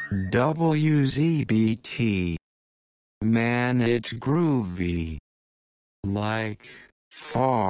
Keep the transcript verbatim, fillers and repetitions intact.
W Z B T. Man, it's groovy. Like, far.